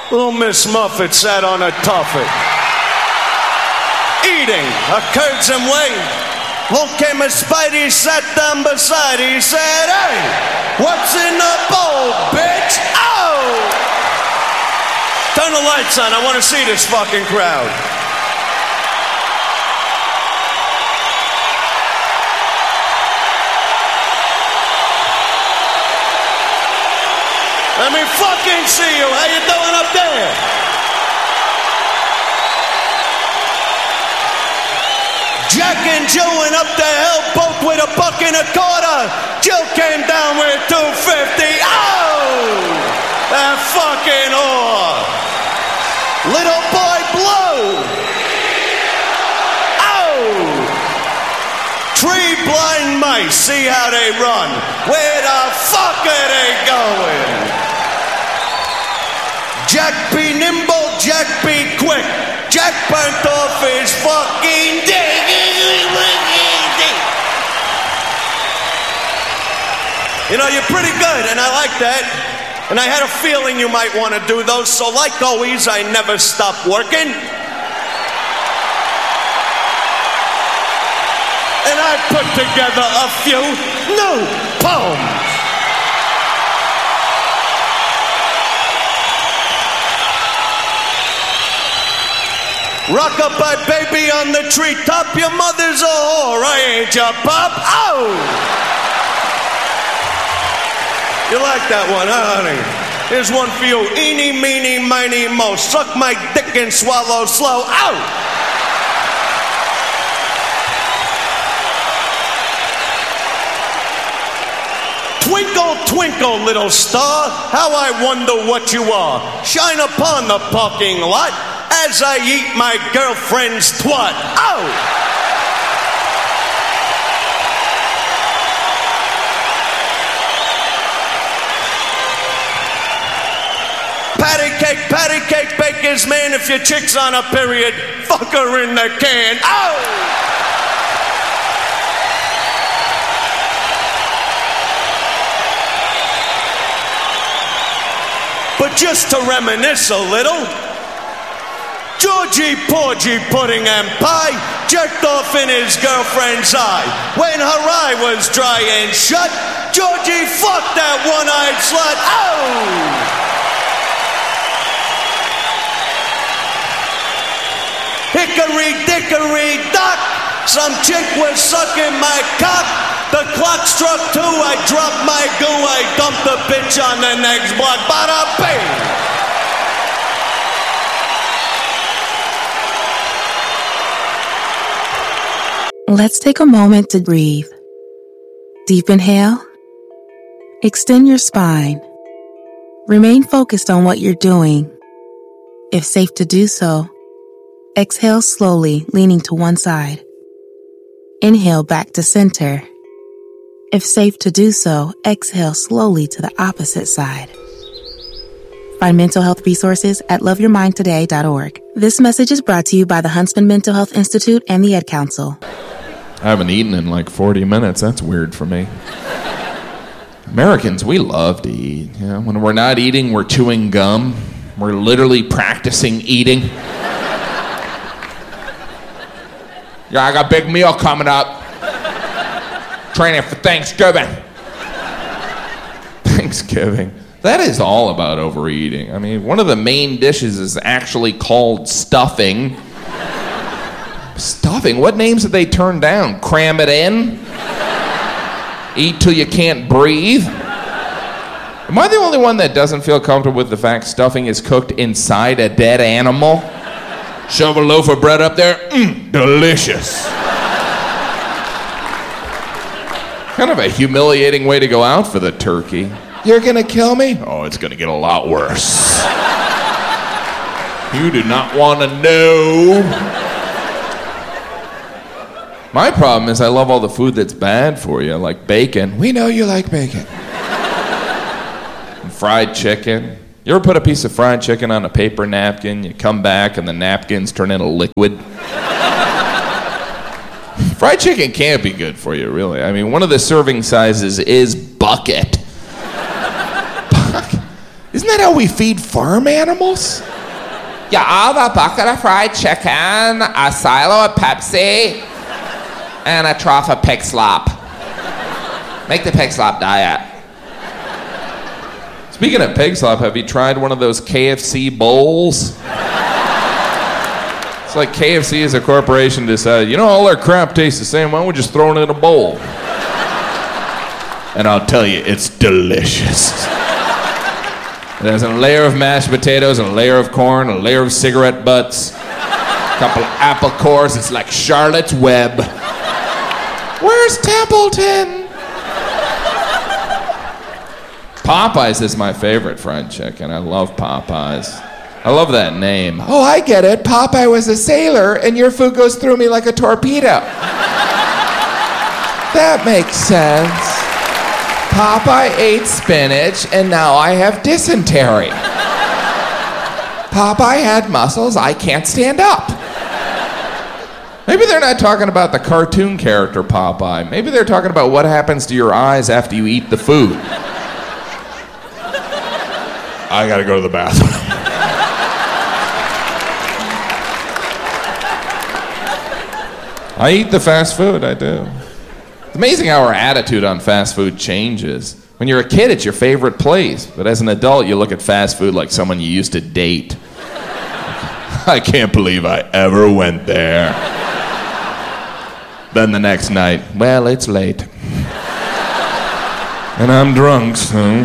Little Miss Muffet sat on a tuffet, eating a curds and whey. Long came a Spidey, sat down beside. He said, "Hey, what's in the bowl, bitch? Oh!" Turn the lights on. I want to see this fucking crowd. Let me fucking see you. How you doing up there? Jack and Jill went up the hill, both with $1.25. Jill came down with $2.50. Oh! That fucking whore. Little boy Blue. Oh! Three blind mice, see how they run. Where the fuck are they going? Jack be nimble, Jack be quick. Jack burnt off his fucking dick. You know, you're pretty good, and I like that. And I had a feeling you might want to do those, so like always, I never stop working. And I put together a few new poems. Rock-a-bye baby on the treetop, your mother's a whore, I ain't your pop. Oh! You like that one, huh, honey? Here's one for you. Eeny, meeny, miny, mo. Suck my dick and swallow slow. Ow! Twinkle, twinkle, little star, how I wonder what you are. Shine upon the parking lot as I eat my girlfriend's twat. Oh! Patty cake, baker's man, if your chick's on a period, fuck her in the can. Oh! But just to reminisce a little, Georgie Porgy Pudding and Pie jerked off in his girlfriend's eye. When her eye was dry and shut, Georgie fucked that one-eyed slut. Oh! Hickory dickory dock, some chick was sucking my cock. The clock struck 2, I dropped my goo, I dumped the bitch on the next block. Bada bing! Let's take a moment to breathe. Deep inhale. Extend your spine. Remain focused on what you're doing. If safe to do so, exhale slowly, leaning to one side. Inhale back to center. If safe to do so, exhale slowly to the opposite side. Find mental health resources at loveyourmindtoday.org. This message is brought to you by the Huntsman Mental Health Institute and the Ad Council. I haven't eaten in like 40 minutes. That's weird for me. Americans, we love to eat. You know, when we're not eating, we're chewing gum. We're literally practicing eating. Yeah, I got a big meal coming up. Training for Thanksgiving. Thanksgiving. That is all about overeating. I mean, one of the main dishes is actually called stuffing. Stuffing? What names did they turn down? Cram it in? Eat till you can't breathe? Am I the only one that doesn't feel comfortable with the fact stuffing is cooked inside a dead animal? Shove a loaf of bread up there, delicious. Kind of a humiliating way to go out for the turkey. You're gonna kill me? Oh, it's gonna get a lot worse. You do not want to know. My problem is I love all the food that's bad for you, like bacon. We know you like bacon. And fried chicken. You ever put a piece of fried chicken on a paper napkin, you come back and the napkins turn into liquid? Fried chicken can't be good for you, really. I mean, one of the serving sizes is bucket. Isn't that how we feed farm animals? Yeah, I'll have a bucket of fried chicken, a silo of Pepsi, and a trough of pig slop. Make the pig slop diet. Speaking of pig slop, have you tried one of those KFC bowls? It's like KFC as a corporation decided, all their crap tastes the same, why don't we just throw it in a bowl? And I'll tell you, it's delicious. It has a layer of mashed potatoes, a layer of corn, a layer of cigarette butts, a couple of apple cores. It's like Charlotte's Web. Where's Templeton? Popeyes is my favorite fried chicken. I love Popeyes. I love that name. Oh, I get it. Popeye was a sailor, and your food goes through me like a torpedo. That makes sense. Popeye ate spinach, and now I have dysentery. Popeye had muscles, I can't stand up. Maybe they're not talking about the cartoon character Popeye. Maybe they're talking about what happens to your eyes after you eat the food. I gotta go to the bathroom. I eat the fast food, I do. It's amazing how our attitude on fast food changes. When you're a kid, it's your favorite place. But as an adult, you look at fast food like someone you used to date. I can't believe I ever went there. Then the next night, well, it's late. And I'm drunk, so...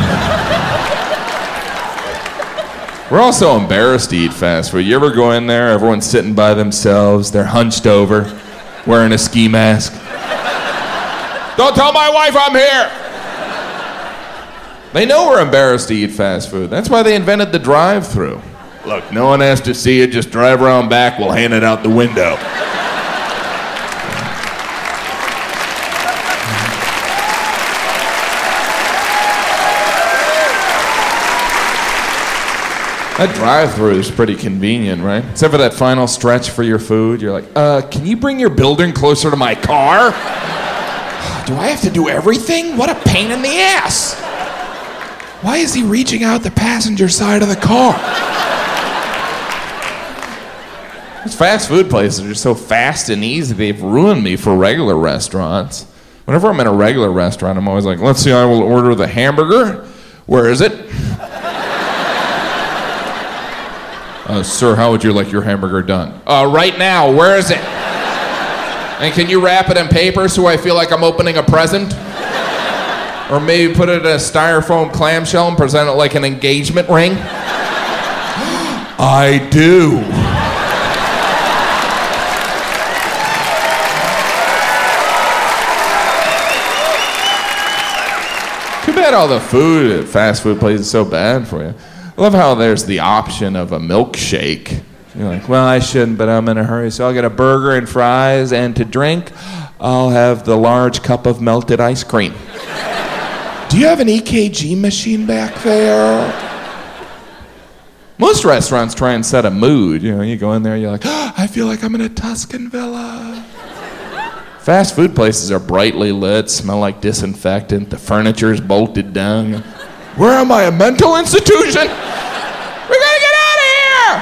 We're all so embarrassed to eat fast food. You ever go in there, everyone's sitting by themselves, they're hunched over, wearing a ski mask. Don't tell my wife I'm here! They know we're embarrassed to eat fast food. That's why they invented the drive-thru. Look, no one has to see it, just drive around back, we'll hand it out the window. That drive-thru is pretty convenient, right? Except for that final stretch for your food. You're like, can you bring your building closer to my car? Do I have to do everything? What a pain in the ass. Why is he reaching out the passenger side of the car? These fast food places are just so fast and easy, they've ruined me for regular restaurants. Whenever I'm in a regular restaurant, I'm always like, let's see, I will order the hamburger. Where is it? Sir, how would you like your hamburger done? Right now, where is it? And can you wrap it in paper so I feel like I'm opening a present? Or maybe put it in a styrofoam clamshell and present it like an engagement ring? I do. Too bad all the food at fast food places is so bad for you. I love how there's the option of a milkshake. You're like, well, I shouldn't, but I'm in a hurry, so I'll get a burger and fries, and to drink, I'll have the large cup of melted ice cream. Do you have an EKG machine back there? Most restaurants try and set a mood. You go in there, you're like, I feel like I'm in a Tuscan villa. Fast food places are brightly lit, smell like disinfectant, the furniture's bolted down. Where am I, a mental institution? We're gonna get out of here!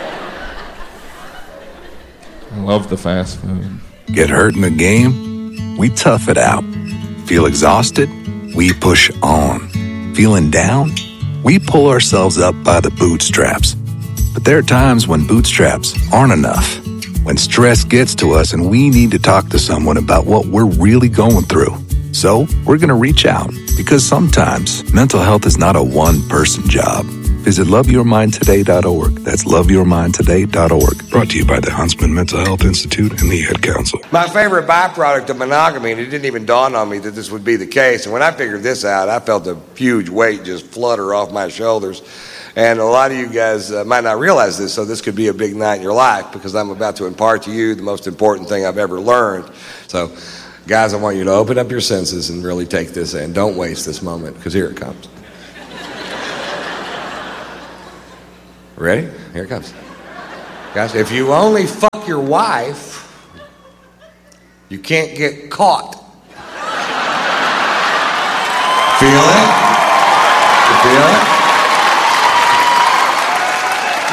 I love the fast food. Get hurt in the game? We tough it out. Feel exhausted? We push on. Feeling down? We pull ourselves up by the bootstraps. But there are times when bootstraps aren't enough. When stress gets to us and we need to talk to someone about what we're really going through. So we're going to reach out because sometimes mental health is not a one-person job. Visit loveyourmindtoday.org. That's loveyourmindtoday.org. Brought to you by the Huntsman Mental Health Institute and the Ad Council. My favorite byproduct of monogamy, and it didn't even dawn on me that this would be the case. And when I figured this out, I felt a huge weight just flutter off my shoulders. And a lot of you guys might not realize this, so this could be a big night in your life because I'm about to impart to you the most important thing I've ever learned. So, guys, I want you to open up your senses and really take this in. Don't waste this moment, because here it comes. Ready? Here it comes. Guys, if you only fuck your wife, you can't get caught. Feel it? You feel it?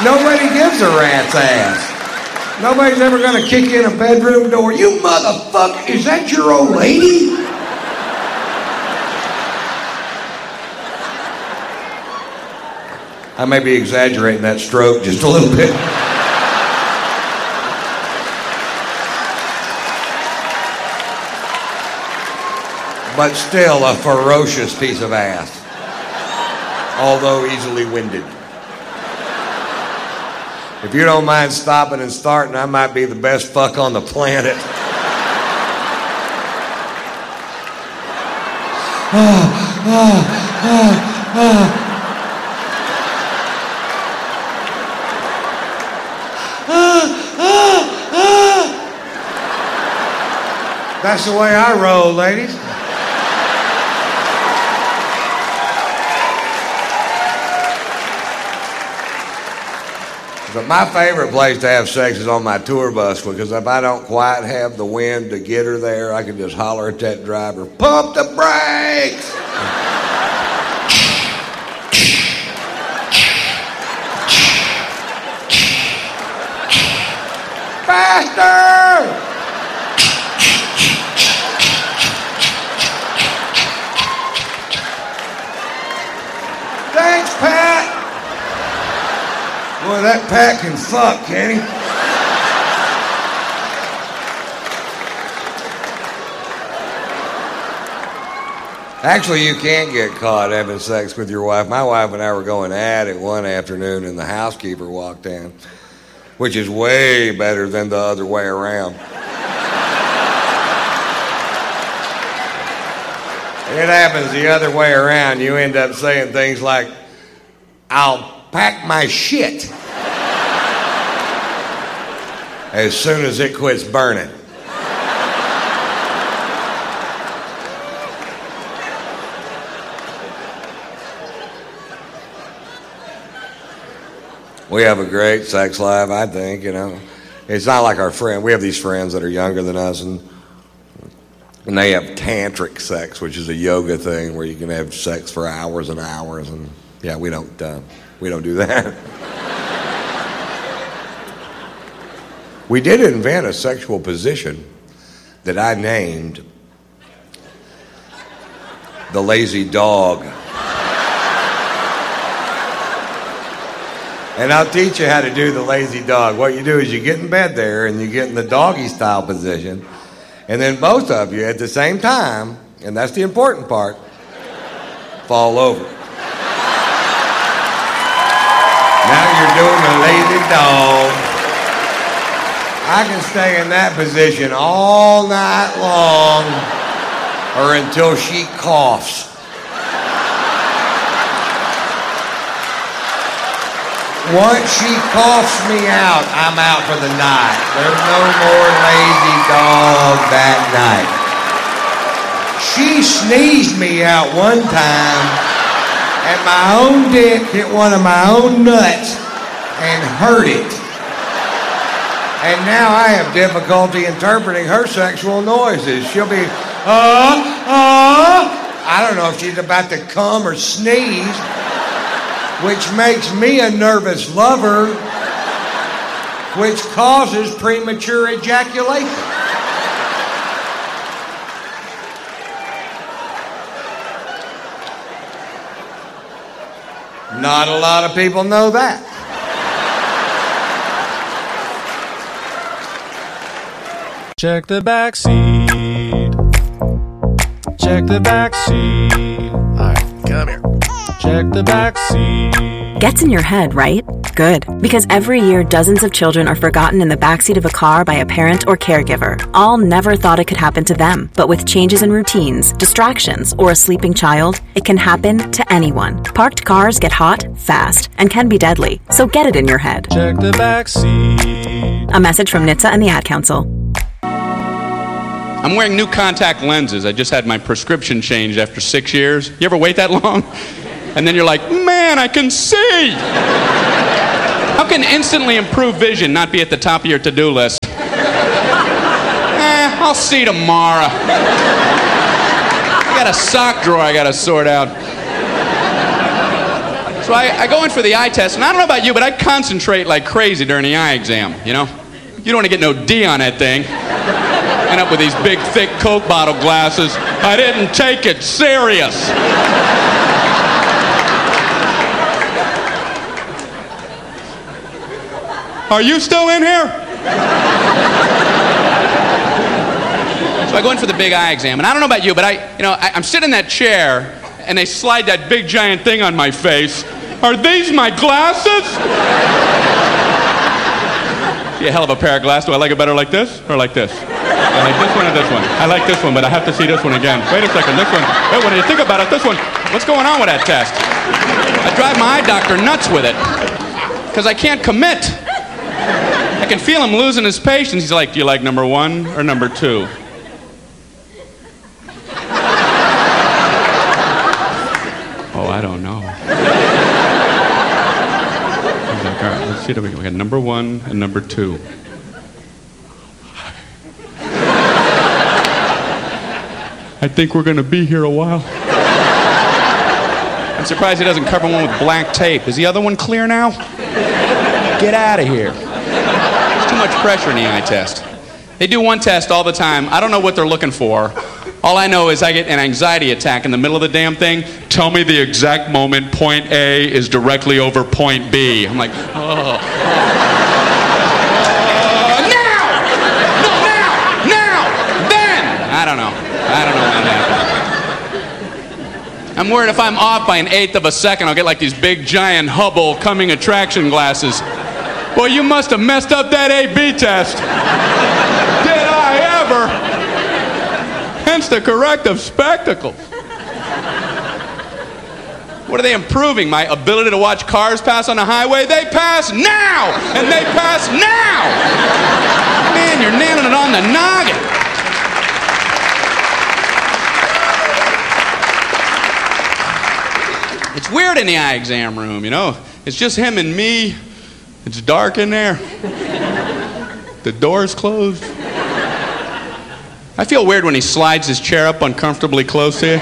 Nobody gives a rat's ass. Nobody's ever going to kick in a bedroom door. You motherfucker, is that your old lady? I may be exaggerating that stroke just a little bit. But still a ferocious piece of ass, although easily winded. If you don't mind stopping and starting, I might be the best fuck on the planet. That's the way I roll, ladies. But my favorite place to have sex is on my tour bus, because if I don't quite have the wind to get her there, I can just holler at that driver, pump the brakes! Faster! Thanks, Pat! Boy, that Pat can fuck, can he? Actually, you can't get caught having sex with your wife. My wife and I were going at it one afternoon, and the housekeeper walked in, which is way better than the other way around. It happens the other way around. You end up saying things like, I'll pack my shit as soon as it quits burning. We have a great sex life, I think, you know. It's not like our friend. We have these friends that are younger than us, and they have tantric sex, which is a yoga thing where you can have sex for hours and hours, and yeah, we don't do that. We did invent a sexual position that I named the lazy dog. And I'll teach you how to do the lazy dog. What you do is you get in bed there and you get in the doggy style position, and then both of you at the same time, and that's the important part, fall over. Now you're doing the lazy dog. I can stay in that position all night long or until she coughs. Once she coughs me out, I'm out for the night. There's no more lazy dog that night. She sneezed me out one time, and my own dick hit one of my own nuts and hurt it. And now I have difficulty interpreting her sexual noises. She'll be, I don't know if she's about to come or sneeze, which makes me a nervous lover, which causes premature ejaculation. Not a lot of people know that. Check the back seat. Check the back seat. All right, come here. Check the back seat. Gets in your head, right? Good. Because every year, dozens of children are forgotten in the backseat of a car by a parent or caregiver. All never thought it could happen to them. But with changes in routines, distractions, or a sleeping child, it can happen to anyone. Parked cars get hot, fast, and can be deadly. So get it in your head. Check the back seat. A message from NHTSA and the Ad Council. I'm wearing new contact lenses. I just had my prescription changed after 6 years. You ever wait that long? And then you're like, man, I can see! How can instantly improved vision not be at the top of your to-do list? I'll see tomorrow. I got a sock drawer I gotta sort out. So I go in for the eye test, and I don't know about you, but I concentrate like crazy during the eye exam, you know? You don't want to get no D on that thing. End up with these big, thick Coke bottle glasses. I didn't take it serious. Are you still in here? So I go in for the big eye exam, and I don't know about you, but I'm sitting in that chair, and they slide that big giant thing on my face. Are these my glasses? See a hell of a pair of glasses. Do I like it better like this or like this? I like this one or this one? I like this one, but I have to see this one again. Wait a second, this one. Wait, when you think about it, this one. What's going on with that test? I drive my eye doctor nuts with it because I can't commit. I can feel him losing his patience. He's like, do you like number 1 or number 2? Oh, I don't know. He's like, all right, let's see what we got. We got number 1 and number 2. I think we're going to be here a while. I'm surprised he doesn't cover one with black tape. Is the other one clear now? Get out of here. There's too much pressure in the eye test. They do one test all the time. I don't know what they're looking for. All I know is I get an anxiety attack in the middle of the damn thing. Tell me the exact moment point A is directly over point B. I'm like, oh. Now! Then! I don't know when that happens. I'm worried if I'm off by 1/8 of a second, I'll get like these big, giant Hubble coming attraction glasses. Well, you must have messed up that A-B test. Did I ever? Hence the corrective spectacles. What are they improving? My ability to watch cars pass on the highway? They pass now! And they pass now! Man, you're nailing it on the noggin. It's weird in the eye exam room, you know? It's just him and me. It's dark in there. The door's closed. I feel weird when he slides his chair up uncomfortably close here.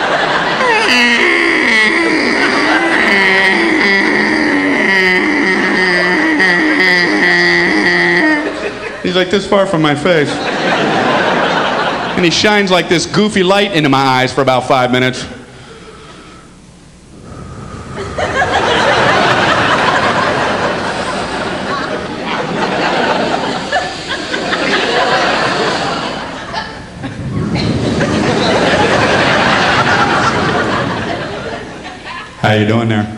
He's like this far from my face. And he shines like this goofy light into my eyes for about 5 minutes. How you doing there?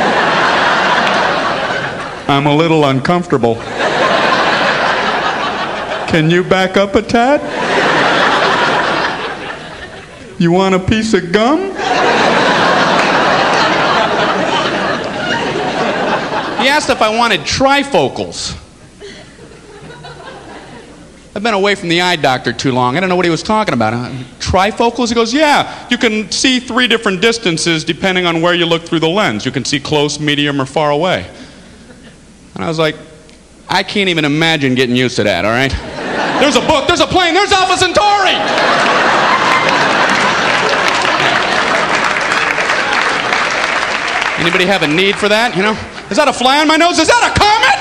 I'm a little uncomfortable. Can you back up a tad? You want a piece of gum? He asked if I wanted trifocals. I've been away from the eye doctor too long. I don't know what he was talking about. Trifocals? He goes, yeah, you can see 3 different distances depending on where you look through the lens. You can see close, medium, or far away. And I was like, I can't even imagine getting used to that, all right? There's a book, there's a plane, there's Alpha Centauri! Anybody have a need for that, you know? Is that a fly on my nose? Is that a comet?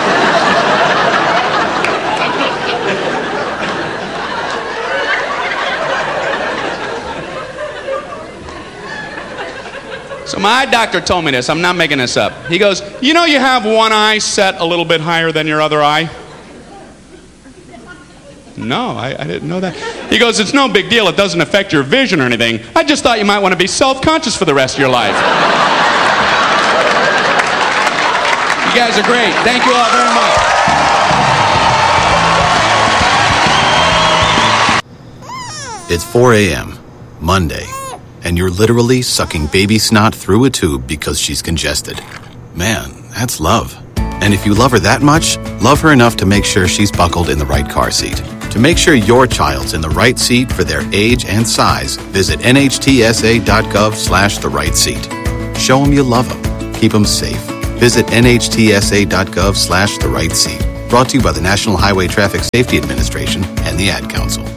So my eye doctor told me this. I'm not making this up. He goes, you know you have one eye set a little bit higher than your other eye? No, I didn't know that. He goes, it's no big deal. It doesn't affect your vision or anything. I just thought you might want to be self-conscious for the rest of your life. You guys are great. Thank you all very much. It's 4 a.m., Monday, and you're literally sucking baby snot through a tube because she's congested. Man, that's love. And if you love her that much, love her enough to make sure she's buckled in the right car seat. To make sure your child's in the right seat for their age and size, visit nhtsa.gov/the right seat. Show them you love them. Keep them safe. Visit nhtsa.gov/the right seat. Brought to you by the National Highway Traffic Safety Administration and the Ad Council.